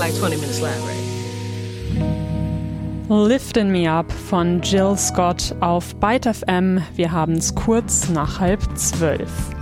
like 20-minute slide ride. Liftin' Me Up von Jill Scott auf Byte FM. Wir haben es kurz nach 11:30.